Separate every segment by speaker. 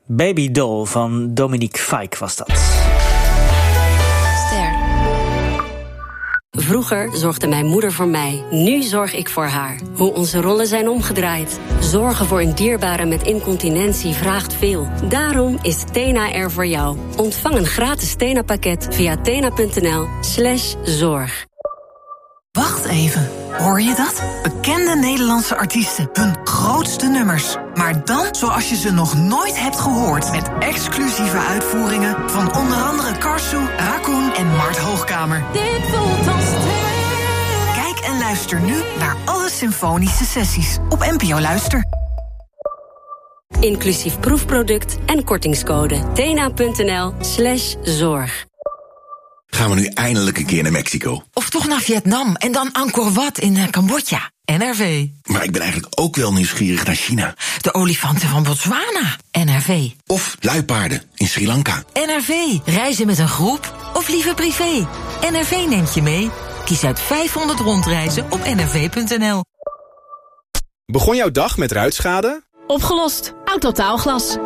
Speaker 1: Baby Doll van Dominique Fike was dat.
Speaker 2: Ster. Vroeger zorgde mijn moeder voor mij. Nu zorg ik voor haar. Hoe onze rollen zijn omgedraaid. Zorgen voor een dierbare met incontinentie vraagt veel. Daarom is Tena er voor jou. Ontvang een gratis Tena-pakket via tena.nl/zorg.
Speaker 3: Wacht even, hoor je dat? Bekende Nederlandse artiesten, hun grootste nummers. Maar dan zoals je ze nog nooit hebt gehoord. Met exclusieve uitvoeringen van onder andere Karsu, Raccoon en Mart Hoogkamer.
Speaker 4: Dit voelt als
Speaker 3: Kijk en luister nu naar alle symfonische sessies op NPO Luister.
Speaker 2: Inclusief proefproduct en kortingscode. tena.nl/zorg.
Speaker 5: Gaan we nu eindelijk een keer naar Mexico?
Speaker 3: Of toch naar Vietnam en dan Angkor Wat in Cambodja. NRV.
Speaker 5: Maar ik ben eigenlijk ook wel nieuwsgierig naar China.
Speaker 3: De olifanten van Botswana. NRV.
Speaker 5: Of luipaarden in Sri Lanka.
Speaker 3: NRV. Reizen met een groep of liever privé. NRV neemt je mee. Kies uit 500 rondreizen op nrv.nl.
Speaker 6: Begon jouw dag met ruitschade?
Speaker 4: opgelost. Autotaalglas.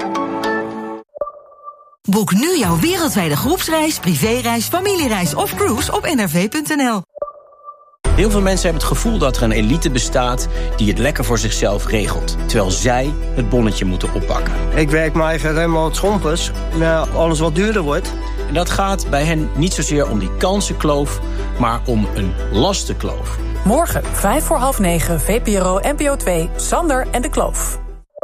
Speaker 3: Boek nu jouw wereldwijde groepsreis, privéreis, familiereis of cruise op nrv.nl.
Speaker 7: Heel veel mensen hebben het gevoel dat er een elite bestaat die het lekker voor zichzelf regelt, terwijl zij het bonnetje moeten oppakken.
Speaker 8: Ik werk me eigenlijk helemaal het schompers, naar alles wat duurder wordt.
Speaker 7: En dat gaat bij hen niet zozeer om die kansenkloof, maar om een lastenkloof.
Speaker 9: Morgen, 9:05, VPRO NPO 2, Sander en de Kloof.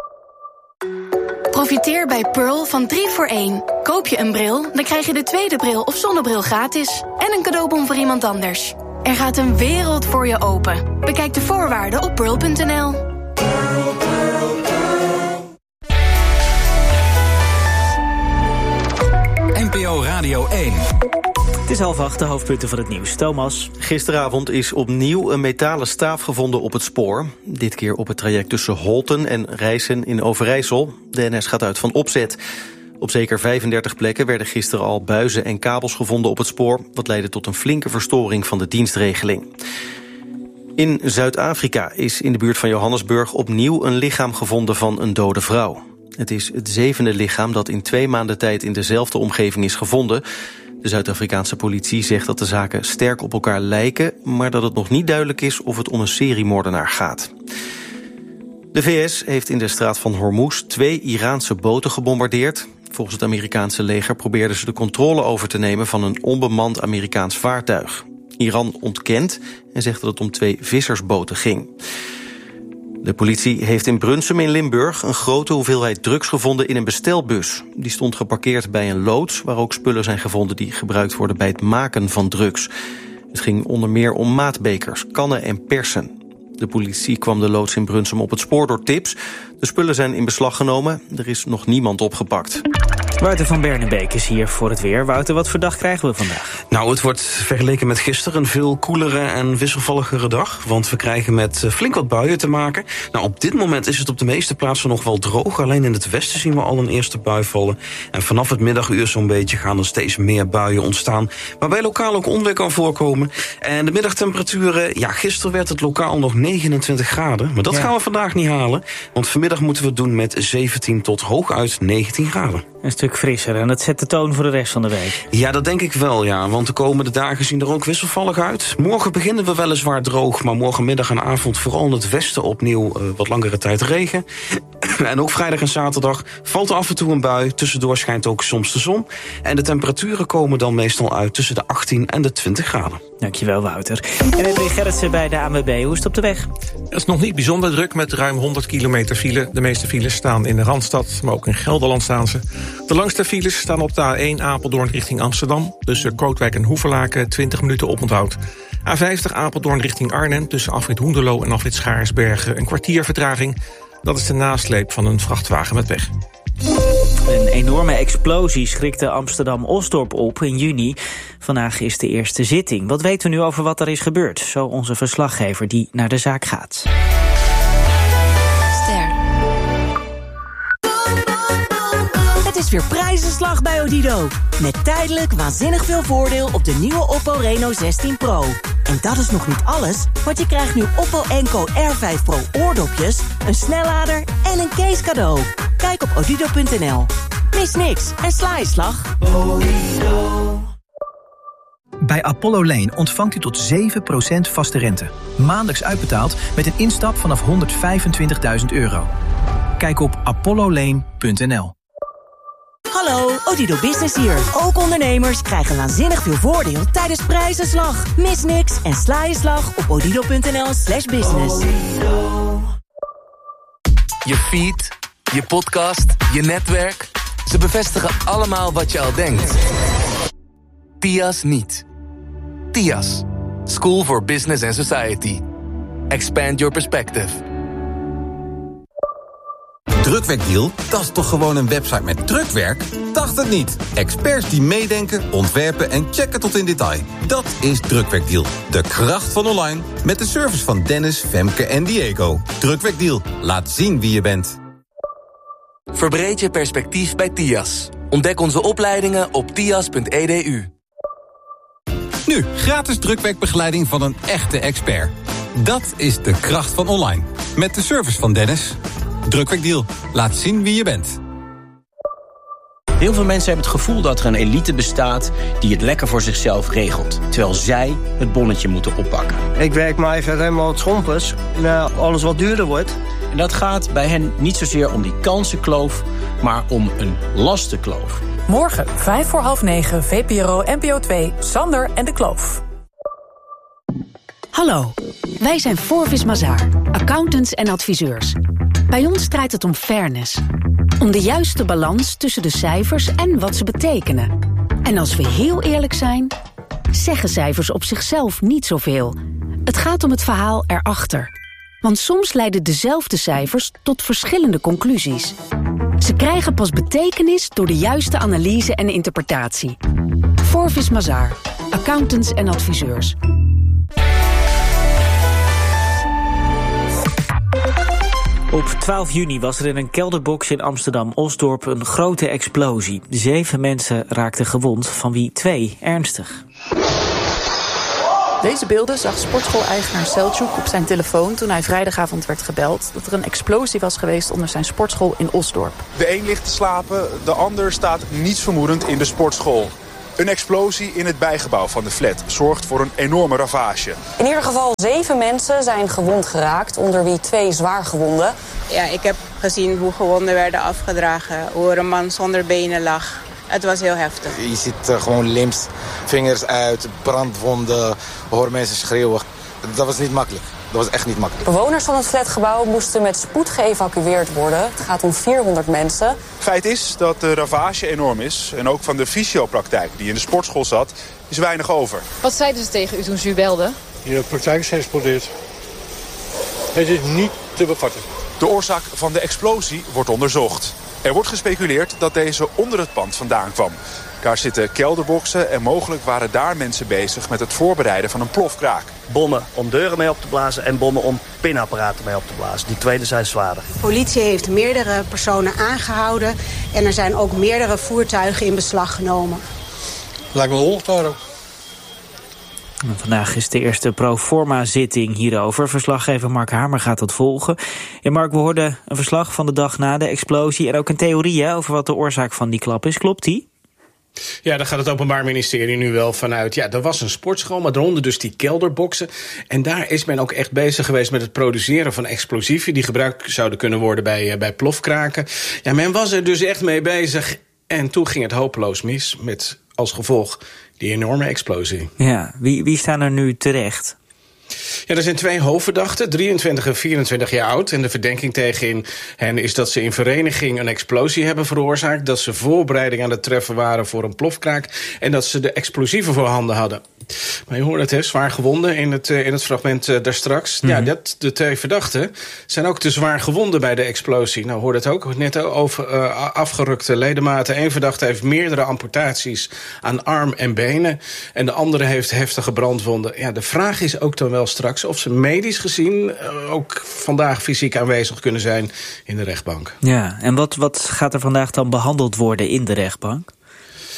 Speaker 4: Profiteer bij Pearl van 3 voor 1. Koop je een bril, dan krijg je de tweede bril of zonnebril gratis. En een cadeaubon voor iemand anders. Er gaat een wereld voor je open. Bekijk de voorwaarden op pearl.nl.
Speaker 10: NPO Radio 1.
Speaker 1: Het is 7:30, de hoofdpunten van het nieuws. Thomas.
Speaker 11: Gisteravond is opnieuw een metalen staaf gevonden op het spoor. Dit keer op het traject tussen Holten en Rijssen in Overijssel. De NS gaat uit van opzet. Op zeker 35 plekken werden gisteren al buizen en kabels gevonden op het spoor, wat leidde tot een flinke verstoring van de dienstregeling. In Zuid-Afrika is in de buurt van Johannesburg opnieuw een lichaam gevonden van een dode vrouw. Het is het 7e lichaam dat in 2 maanden tijd in dezelfde omgeving is gevonden. De Zuid-Afrikaanse politie zegt dat de zaken sterk op elkaar lijken, maar dat het nog niet duidelijk is of het om een seriemoordenaar gaat. De VS heeft in de straat van Hormuz 2 Iraanse boten gebombardeerd. Volgens het Amerikaanse leger probeerden ze de controle over te nemen van een onbemand Amerikaans vaartuig. Iran ontkent en zegt dat het om 2 vissersboten ging. De politie heeft in Brunsum in Limburg een grote hoeveelheid drugs gevonden in een bestelbus. Die stond geparkeerd bij een loods waar ook spullen zijn gevonden die gebruikt worden bij het maken van drugs. Het ging onder meer om maatbekers, kannen en persen. De politie kwam de loods in Brunsum op het spoor door tips. De spullen zijn in beslag genomen. Er is nog niemand opgepakt.
Speaker 1: Wouter van Bernenbeek is hier voor het weer. Wouter, wat voor dag krijgen we vandaag?
Speaker 12: Nou, het wordt vergeleken met gisteren een veel koelere en wisselvalligere dag. Want we krijgen met flink wat buien te maken. Nou, op dit moment is het op de meeste plaatsen nog wel droog. Alleen in het westen zien we al een eerste bui vallen. En vanaf het middaguur zo'n beetje gaan er steeds meer buien ontstaan. Waarbij lokaal ook onweer kan voorkomen. En de middagtemperaturen, ja, gisteren werd het lokaal nog 29 graden. Maar dat gaan we vandaag niet halen. Want vanmiddag moeten we het doen met 17 tot hooguit 19 graden.
Speaker 1: Een stuk frisser en dat zet de toon voor de rest van de week.
Speaker 12: Ja, dat denk ik wel, ja. Want de komende dagen zien er ook wisselvallig uit. Morgen beginnen we weliswaar droog, maar morgenmiddag en avond vooral in het westen opnieuw wat langere tijd regen. En ook vrijdag en zaterdag valt er af en toe een bui. Tussendoor schijnt ook soms de zon. En de temperaturen komen dan meestal uit tussen de 18 en de 20 graden.
Speaker 1: Dankjewel, Wouter. En Edwin Gerritsen bij de ANWB. Hoe is het op de weg?
Speaker 13: Het is nog niet bijzonder druk met ruim 100 kilometer file. De meeste files staan in de Randstad, maar ook in Gelderland staan ze. De langste files staan op de A1 Apeldoorn richting Amsterdam. Tussen Kootwijk en Hoevelaken 20 minuten oponthoud. A50 Apeldoorn richting Arnhem tussen afrit Hoenderloo en afrit Schaarsbergen een kwartier vertraging. Dat is de nasleep van een vrachtwagen met weg.
Speaker 1: Een enorme explosie schrikte Amsterdam-Osdorp op in juni. Vandaag is de eerste zitting. Wat weten we nu over wat er is gebeurd? Zo onze verslaggever die naar de zaak gaat.
Speaker 2: Ster.
Speaker 3: Het is weer prijzenslag bij Odido. Met tijdelijk waanzinnig veel voordeel op de nieuwe Oppo Reno 16 Pro. En dat is nog niet alles, want je krijgt nu Oppo Enco R5 Pro oordopjes, een snellader en een case cadeau.
Speaker 14: Kijk op odido.nl. Mis niks en sla je slag.
Speaker 15: Bij Apollo Lane ontvangt u tot 7% vaste rente. Maandelijks uitbetaald met een instap vanaf €125.000. Kijk op apollolane.nl.
Speaker 14: Hallo, Odido Business hier. Ook ondernemers krijgen waanzinnig veel voordeel tijdens prijzenslag. Mis niks en sla je slag op odido.nl/business.
Speaker 16: Je feed, je podcast, je netwerk. Ze bevestigen allemaal wat je al denkt. TIAS niet. TIAS. School for Business and Society. Expand your perspective.
Speaker 10: Drukwerkdeal? Dat is toch gewoon een website met drukwerk? Dacht het niet. Experts die meedenken, ontwerpen en checken tot in detail. Dat is Drukwerkdeal. De kracht van online. Met de service van Dennis, Femke en Diego. Drukwerkdeal. Laat zien wie je bent.
Speaker 16: Verbreed je perspectief bij TIAS. Ontdek onze opleidingen op tias.edu.
Speaker 10: Nu, gratis drukwerkbegeleiding van een echte expert. Dat is de kracht van online. Met de service van Dennis. Drukwerkdeal. Laat zien wie je bent.
Speaker 7: Heel veel mensen hebben het gevoel dat er een elite bestaat die het lekker voor zichzelf regelt, terwijl zij het bonnetje moeten oppakken.
Speaker 8: Ik werk mijn eigen Rembrandts Schompers. Alles wat duurder wordt.
Speaker 7: En dat gaat bij hen niet zozeer om die kansenkloof, maar om een lastenkloof.
Speaker 9: Morgen, 9:05, VPRO NPO 2, Sander en de Kloof.
Speaker 17: Hallo, wij zijn Forvis Mazars, accountants en adviseurs. Bij ons draait het om fairness. Om de juiste balans tussen de cijfers en wat ze betekenen. En als we heel eerlijk zijn, zeggen cijfers op zichzelf niet zoveel. Het gaat om het verhaal erachter. Want soms leiden dezelfde cijfers tot verschillende conclusies. Ze krijgen pas betekenis door de juiste analyse en interpretatie. Forvis Mazars, accountants en adviseurs.
Speaker 1: Op 12 juni was er in een kelderbox in Amsterdam-Osdorp een grote explosie. 7 mensen raakten gewond, van wie 2 ernstig.
Speaker 18: Deze beelden zag sportschool-eigenaar Selçuk op zijn telefoon toen hij vrijdagavond werd gebeld dat er een explosie was geweest onder zijn sportschool in Osdorp.
Speaker 19: De een ligt te slapen, de ander staat nietsvermoedend in de sportschool. Een explosie in het bijgebouw van de flat zorgt voor een enorme ravage.
Speaker 20: In ieder geval 7 mensen zijn gewond geraakt, onder wie 2 zwaar gewonden.
Speaker 21: Ja, ik heb gezien hoe gewonden werden afgedragen, hoe er een man zonder benen lag. Het was heel heftig.
Speaker 22: Je ziet gewoon limps, vingers uit, brandwonden, hoor mensen schreeuwen. Dat was niet makkelijk. Dat was echt niet makkelijk.
Speaker 20: Bewoners van het flatgebouw moesten met spoed geëvacueerd worden. Het gaat om 400 mensen.
Speaker 19: Feit is dat de ravage enorm is. En ook van de fysiopraktijk die in de sportschool zat, is weinig over.
Speaker 23: Wat zeiden ze tegen u toen ze u belden?
Speaker 24: Je praktijk is geëxplodeerd. Het is niet te bevatten.
Speaker 19: De oorzaak van de explosie wordt onderzocht. Er wordt gespeculeerd dat deze onder het pand vandaan kwam. Daar zitten kelderboxen en mogelijk waren daar mensen bezig met het voorbereiden van een plofkraak.
Speaker 25: Bommen om deuren mee op te blazen en bommen om pinapparaten mee op te blazen. Die tweede zijn zwaarder.
Speaker 26: De politie heeft meerdere personen aangehouden en er zijn ook meerdere voertuigen in beslag genomen.
Speaker 24: Lijkt me ongelooflijk.
Speaker 1: Vandaag is de eerste proforma-zitting hierover. Verslaggever Mark Hamer gaat dat volgen. En Mark, we hoorden een verslag van de dag na de explosie en ook een theorie over wat de oorzaak van die klap is. Klopt die?
Speaker 27: Ja, daar gaat het Openbaar Ministerie nu wel vanuit. Ja, er was een sportschool, maar daaronder dus die kelderboxen. En daar is men ook echt bezig geweest met het produceren van explosieven die gebruikt zouden kunnen worden bij plofkraken. Ja, men was er dus echt mee bezig. En toen ging het hopeloos mis, met als gevolg die enorme explosie.
Speaker 1: Ja, wie staan er nu terecht?
Speaker 27: Ja, er zijn 2 hoofdverdachten, 23 en 24 jaar oud. En de verdenking tegen hen is dat ze in vereniging een explosie hebben veroorzaakt, dat ze voorbereiding aan het treffen waren voor een plofkraak en dat ze de explosieven voorhanden hadden. Maar je hoort het, hè, zwaar gewonden in het fragment daarstraks. Mm-hmm. Ja, de 2 verdachten zijn ook te zwaar gewonden bij de explosie. Nou, hoorde het ook net over afgerukte ledematen. Een verdachte heeft meerdere amputaties aan arm en benen. En de andere heeft heftige brandwonden. Ja, de vraag is ook dan wel straks of ze medisch gezien ook vandaag fysiek aanwezig kunnen zijn in de rechtbank.
Speaker 1: Ja, en wat gaat er vandaag dan behandeld worden in de rechtbank?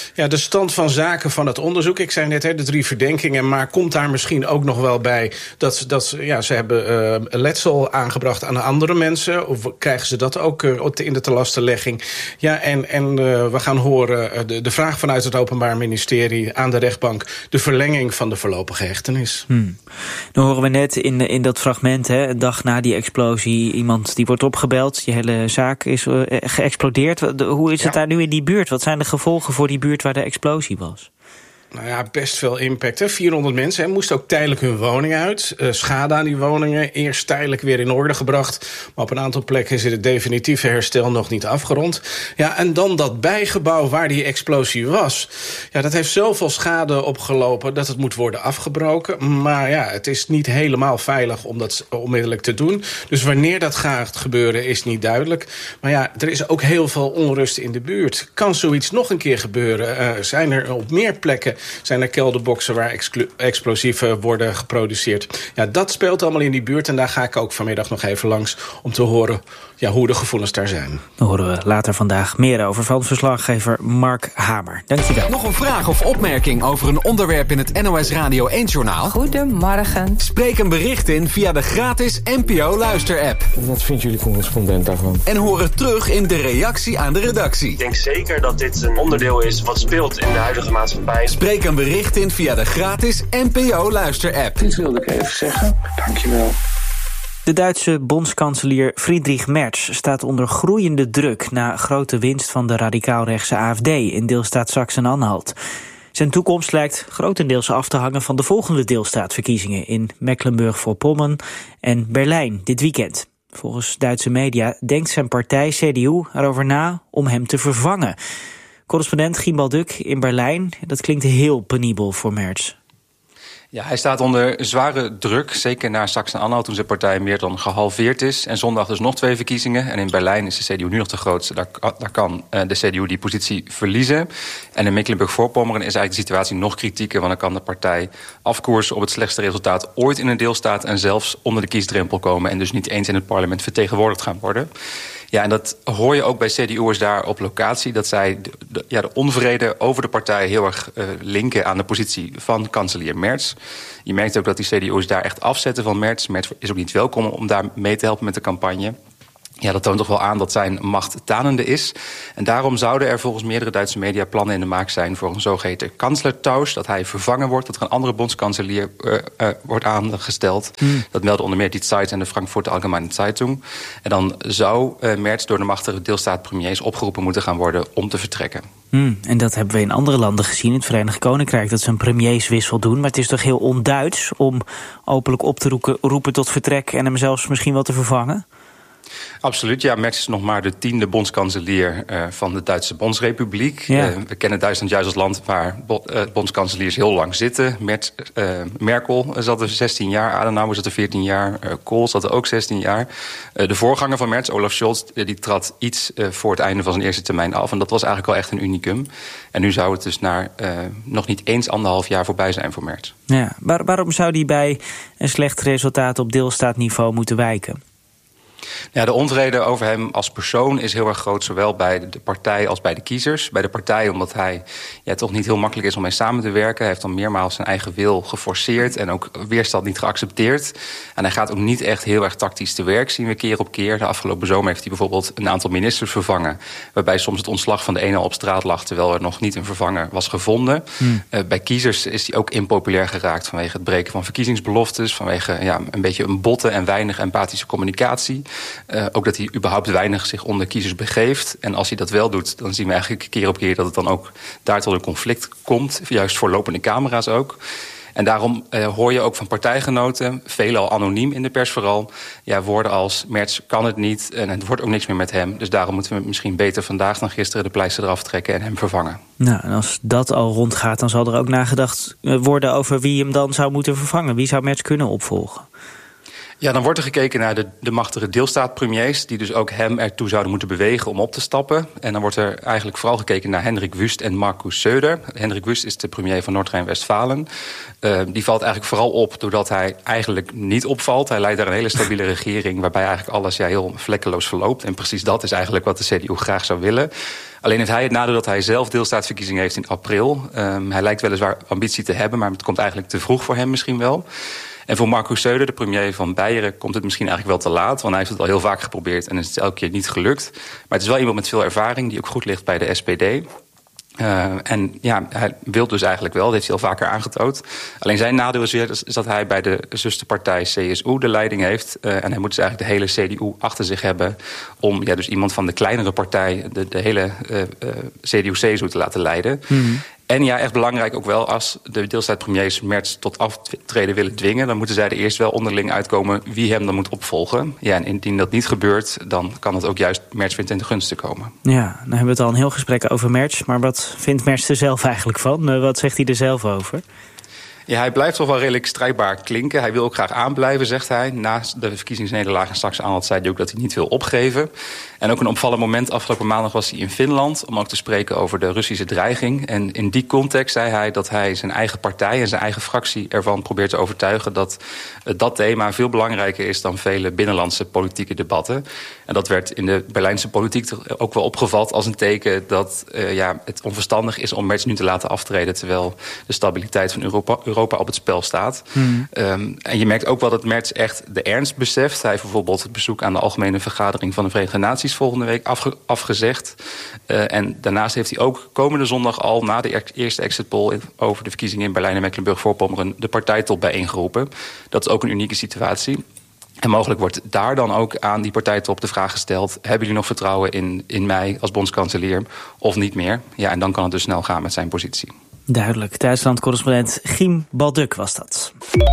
Speaker 27: Ja, de stand van zaken van het onderzoek. Ik zei net, de 3 verdenkingen. Maar komt daar misschien ook nog wel bij dat ze hebben letsel aangebracht aan andere mensen? Of krijgen ze dat ook in de telastenlegging? Ja, en we gaan horen de vraag vanuit het Openbaar Ministerie aan de rechtbank. De verlenging van de voorlopige hechtenis.
Speaker 1: Dan horen we net in dat fragment, een dag na die explosie, iemand die wordt opgebeld. Je hele zaak is geëxplodeerd. Hoe is het daar nu in die buurt? Wat zijn de gevolgen voor die buurt waar de explosie was?
Speaker 27: Nou ja, best veel impact. 400 mensen moesten ook tijdelijk hun woning uit. Schade aan die woningen, eerst tijdelijk weer in orde gebracht. Maar op een aantal plekken is het definitieve herstel nog niet afgerond. Ja, en dan dat bijgebouw waar die explosie was. Ja, dat heeft zoveel schade opgelopen dat het moet worden afgebroken. Maar ja, het is niet helemaal veilig om dat onmiddellijk te doen. Dus wanneer dat gaat gebeuren is niet duidelijk. Maar ja, er is ook heel veel onrust in de buurt. Kan zoiets nog een keer gebeuren? Zijn er op meer plekken zijn er kelderboxen waar explosieven worden geproduceerd. Ja, dat speelt allemaal in die buurt en daar ga ik ook vanmiddag nog even langs om te horen hoe de gevoelens daar zijn.
Speaker 1: Daar horen we later vandaag meer over van verslaggever Mark Hamer. Dankjewel.
Speaker 2: Nog een vraag of opmerking over een onderwerp in het NOS Radio 1-journaal?
Speaker 4: Goedemorgen.
Speaker 2: Spreek een bericht in via de gratis NPO Luister-app.
Speaker 4: Wat vindt jullie correspondent daarvan?
Speaker 2: En hoor het terug in de reactie aan de redactie.
Speaker 5: Ik denk zeker dat dit een onderdeel is wat speelt in de huidige maatschappij.
Speaker 2: Spreek een bericht in via de gratis NPO Luister-app.
Speaker 4: Dit wilde ik even zeggen. Dankjewel.
Speaker 1: De Duitse bondskanselier Friedrich Merz staat onder groeiende druk na grote winst van de radicaal-rechtse AfD in deelstaat Sachsen-Anhalt. Zijn toekomst lijkt grotendeels af te hangen van de volgende deelstaatverkiezingen in Mecklenburg-Vorpommern en Berlijn dit weekend. Volgens Duitse media denkt zijn partij CDU erover na om hem te vervangen. Correspondent Gimbal Duk in Berlijn, dat klinkt heel penibel voor Merz.
Speaker 6: Ja, hij staat onder zware druk, zeker na Sachsen-Anhalt, toen zijn partij meer dan gehalveerd is. En zondag dus nog 2 verkiezingen. En in Berlijn is de CDU nu nog de grootste. Daar kan de CDU die positie verliezen. En in Mecklenburg-Vorpommern is eigenlijk de situatie nog kritieker, want dan kan de partij afkoersen op het slechtste resultaat ooit in een deelstaat en zelfs onder de kiesdrempel komen en dus niet eens in het parlement vertegenwoordigd gaan worden. Ja, en dat hoor je ook bij CDU'ers daar op locatie, dat zij de onvrede over de partij heel erg linken aan de positie van kanselier Merz. Je merkt ook dat die CDU'ers daar echt afzetten van Merz. Merz is ook niet welkom om daar mee te helpen met de campagne. Ja, dat toont toch wel aan dat zijn macht tanende is. En daarom zouden er volgens meerdere Duitse media plannen in de maak zijn voor een zogeheten kanslertausch, dat hij vervangen wordt, dat er een andere bondskanselier wordt aangesteld. Dat melden onder meer die Zeit en de Frankfurter Allgemeine Zeitung. En dan zou Merz door de machtige deelstaatpremiers opgeroepen moeten gaan worden om te vertrekken.
Speaker 1: En dat hebben we in andere landen gezien, in het Verenigd Koninkrijk, dat ze een premierswissel doen. Maar het is toch heel onduits om openlijk op te roepen tot vertrek en hem zelfs misschien wel te vervangen?
Speaker 6: Absoluut, ja. Merz is nog maar de 10e bondskanselier van de Duitse Bondsrepubliek.
Speaker 1: Ja.
Speaker 6: We kennen Duitsland juist als land waar bondskanseliers heel lang zitten. Merkel zat er 16 jaar, Adenauer zat er 14 jaar, Kohl zat er ook 16 jaar. De voorganger van Merz, Olaf Scholz, die trad iets voor het einde van zijn eerste termijn af. En dat was eigenlijk wel echt een unicum. En nu zou het dus nog niet eens 1,5 jaar voorbij zijn voor Merz.
Speaker 1: Ja. Waarom zou die bij een slecht resultaat op deelstaatniveau moeten wijken?
Speaker 6: Ja, de onvrede over hem als persoon is heel erg groot, zowel bij de partij als bij de kiezers. Bij de partij omdat hij toch niet heel makkelijk is om mee samen te werken. Hij heeft dan meermaals zijn eigen wil geforceerd en ook weerstand niet geaccepteerd. En hij gaat ook niet echt heel erg tactisch te werk, zien we keer op keer. De afgelopen zomer heeft hij bijvoorbeeld een aantal ministers vervangen, waarbij soms het ontslag van de ene op straat lag, terwijl er nog niet een vervanger was gevonden. Bij kiezers is hij ook impopulair geraakt vanwege het breken van verkiezingsbeloftes, vanwege een beetje een botte en weinig empathische communicatie. Ook dat hij überhaupt weinig zich onder kiezers begeeft. En als hij dat wel doet, dan zien we eigenlijk keer op keer dat het dan ook daar tot een conflict komt. Juist voor lopende camera's ook. En daarom hoor je ook van partijgenoten, veelal anoniem in de pers vooral, woorden als Merz kan het niet en het wordt ook niks meer met hem. Dus daarom moeten we misschien beter vandaag dan gisteren de pleister eraf trekken en hem vervangen.
Speaker 1: Nou, en als dat al rondgaat, dan zal er ook nagedacht worden over wie hem dan zou moeten vervangen. Wie zou Merz kunnen opvolgen?
Speaker 6: Ja, dan wordt er gekeken naar de machtige deelstaatpremiers, die dus ook hem ertoe zouden moeten bewegen om op te stappen. En dan wordt er eigenlijk vooral gekeken naar Hendrik Wüst en Markus Söder. Hendrik Wüst is de premier van Noord-Rijn-Westfalen. Die valt eigenlijk vooral op doordat hij eigenlijk niet opvalt. Hij leidt daar een hele stabiele regering waarbij eigenlijk alles heel vlekkeloos verloopt. En precies dat is eigenlijk wat de CDU graag zou willen. Alleen heeft hij het nadeel dat hij zelf deelstaatsverkiezingen heeft in april. Hij lijkt weliswaar ambitie te hebben, maar het komt eigenlijk te vroeg voor hem misschien wel. En voor Markus Söder, de premier van Beieren, komt het misschien eigenlijk wel te laat. Want hij heeft het al heel vaak geprobeerd en het is elke keer niet gelukt. Maar het is wel iemand met veel ervaring die ook goed ligt bij de SPD. En ja, hij wil dus eigenlijk wel, dat heeft hij al vaker aangetoond. Alleen zijn nadeel is weer dat hij bij de zusterpartij CSU de leiding heeft. En hij moet dus eigenlijk de hele CDU achter zich hebben om dus iemand van de kleinere partij de hele CDU-CSU te laten leiden. Mm-hmm. En ja, echt belangrijk ook wel, als de deelstaatpremiers Merz tot aftreden willen dwingen, dan moeten zij er eerst wel onderling uitkomen wie hem dan moet opvolgen. Ja, en indien dat niet gebeurt, dan kan het ook juist Merz weer ten de gunste komen.
Speaker 1: Ja, dan hebben we het al een heel gesprek over Merz. Maar wat vindt Merz er zelf eigenlijk van? Wat zegt hij er zelf over?
Speaker 6: Ja, hij blijft toch wel redelijk strijdbaar klinken. Hij wil ook graag aanblijven, zegt hij. Na de verkiezingsnederlaag in Saxe-Anhalt zei hij ook dat hij niet wil opgeven. En ook een opvallend moment afgelopen maandag was hij in Finland om ook te spreken over de Russische dreiging. En in die context zei hij dat hij zijn eigen partij en zijn eigen fractie ervan probeert te overtuigen dat dat thema veel belangrijker is dan vele binnenlandse politieke debatten. En dat werd in de Berlijnse politiek ook wel opgevat als een teken dat het onverstandig is om Merz nu te laten aftreden, terwijl de stabiliteit van Europa op het spel staat. En je merkt ook wel dat Merz echt de ernst beseft. Hij heeft bijvoorbeeld het bezoek aan de Algemene Vergadering van de Verenigde Naties volgende week afgezegd. En daarnaast heeft hij ook komende zondag al na de eerste exit poll over de verkiezingen in Berlijn en Mecklenburg-Vorpommern de partijtop bijeengeroepen. Dat is ook een unieke situatie. En mogelijk wordt daar dan ook aan die partijtop de vraag gesteld: hebben jullie nog vertrouwen in mij als bondskanselier of niet meer? Ja, en dan kan het dus snel gaan met zijn positie.
Speaker 1: Duidelijk. Duitsland-correspondent Giem Balduk was dat.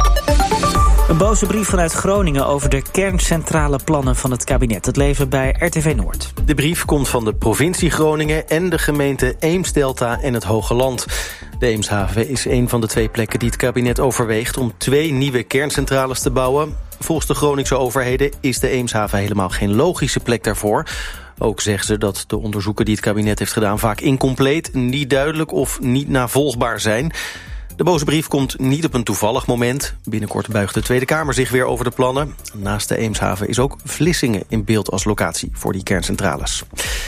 Speaker 1: Een boze brief vanuit Groningen over de kerncentrale plannen van het kabinet. Het leven bij RTV Noord.
Speaker 3: De brief komt van de provincie Groningen en de gemeente Eemsdelta en het Hoge Land. De Eemshaven is een van de 2 plekken die het kabinet overweegt om 2 nieuwe kerncentrales te bouwen. Volgens de Groningse overheden is de Eemshaven helemaal geen logische plek daarvoor. Ook zeggen ze dat de onderzoeken die het kabinet heeft gedaan vaak incompleet, niet duidelijk of niet navolgbaar zijn. De boze brief komt niet op een toevallig moment. Binnenkort buigt de Tweede Kamer zich weer over de plannen. Naast de Eemshaven is ook Vlissingen in beeld als locatie voor die kerncentrales.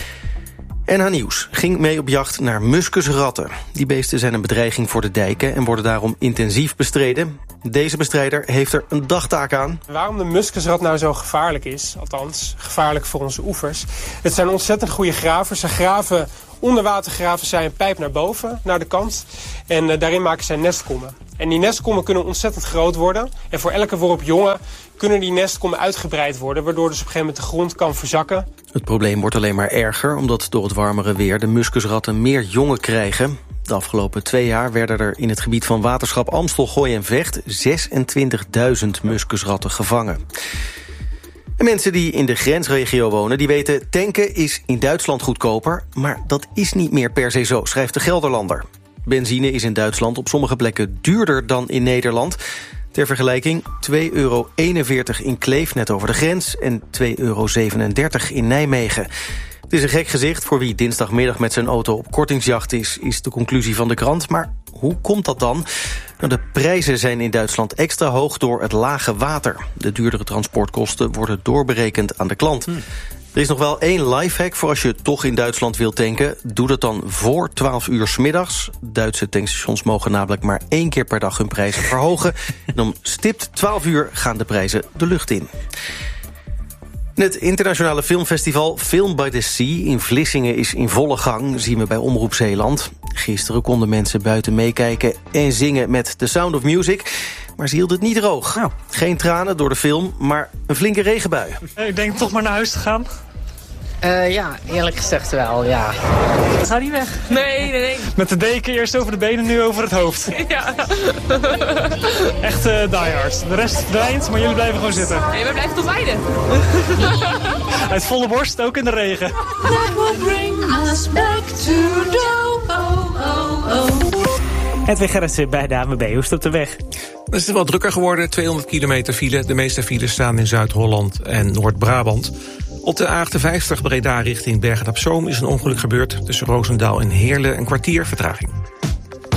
Speaker 3: NH Nieuws ging mee op jacht naar muskusratten. Die beesten zijn een bedreiging voor de dijken en worden daarom intensief bestreden. Deze bestrijder heeft er een dagtaak aan.
Speaker 11: Waarom de muskusrat nou zo gevaarlijk is, althans gevaarlijk voor onze oevers. Het zijn ontzettend goede gravers. Ze graven, onder water graven zij een pijp naar boven, naar de kant. En daarin maken zij nestkommen. En die nestkommen kunnen ontzettend groot worden. En voor elke worp jongen kunnen die nestkommen uitgebreid worden, waardoor dus op een gegeven moment de grond kan verzakken.
Speaker 3: Het probleem wordt alleen maar erger, omdat door het warmere weer de muskusratten meer jongen krijgen. De afgelopen 2 jaar werden er in het gebied van waterschap Amstel, Gooi en Vecht 26.000 muskusratten gevangen. En mensen die in de grensregio wonen, die weten tanken is in Duitsland goedkoper, maar dat is niet meer per se zo, schrijft de Gelderlander. Benzine is in Duitsland op sommige plekken duurder dan in Nederland. Ter vergelijking €2,41 in Kleef, net over de grens, en €2,37 in Nijmegen. Het is een gek gezicht. Voor wie dinsdagmiddag met zijn auto op kortingsjacht is de conclusie van de krant. Maar hoe komt dat dan? Nou, de prijzen zijn in Duitsland extra hoog door het lage water. De duurdere transportkosten worden doorberekend aan de klant. Er is nog wel 1 lifehack voor als je toch in Duitsland wilt tanken. Doe dat dan voor 12 uur 's middags. Duitse tankstations mogen namelijk maar 1 keer per dag hun prijzen verhogen. En om stipt 12 uur gaan de prijzen de lucht in. Het internationale filmfestival Film by the Sea in Vlissingen is in volle gang, zien we bij Omroep Zeeland. Gisteren konden mensen buiten meekijken en zingen met The Sound of Music. Maar ze hield het niet droog. Nou. Geen tranen door de film, maar een flinke regenbui.
Speaker 12: Ik denk toch maar naar huis te gaan.
Speaker 13: Ja, eerlijk gezegd wel, ja.
Speaker 12: Ga niet weg.
Speaker 13: Nee.
Speaker 12: Met de deken eerst over de benen, nu over het hoofd.
Speaker 13: Ja.
Speaker 12: Echt die hard. De rest verdwijnt, maar jullie blijven gewoon zitten.
Speaker 13: Nee, we blijven tot beide.
Speaker 12: Uit volle borst, ook in de regen.
Speaker 14: That will bring us back to
Speaker 1: Edwin Gerritsen bij de ANWB. Hoe is het op de weg?
Speaker 7: Het is wel drukker geworden, 200 kilometer file. De meeste files staan in Zuid-Holland en Noord-Brabant. Op de A58 Breda richting Bergen op Zoom is een ongeluk gebeurd. Tussen Roosendaal en Heerlen een kwartier vertraging.